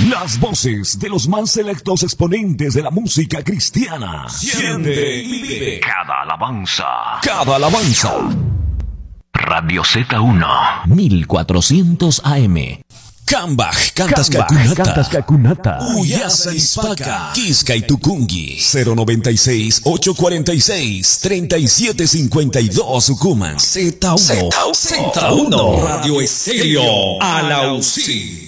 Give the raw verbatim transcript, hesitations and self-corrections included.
Las voces de los más selectos exponentes de la música cristiana. Siente y vive cada alabanza. Cada alabanza. Radio Z uno. mil cuatrocientos A M. Kambaj, Cantas Kakunata, Uyasa Ispaka, Quisca y Tucungi, cero noventa y seis, ochocientos cuarenta y seis, treinta y siete cincuenta y dos Sucuman, Z uno, Z uno, Radio Estéreo, Alausí.